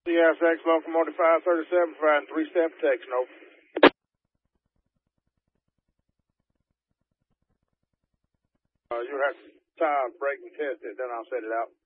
CSX locomotive 537 providing 3-step protection, over. You have to tie, break, and test it, then I'll set it out.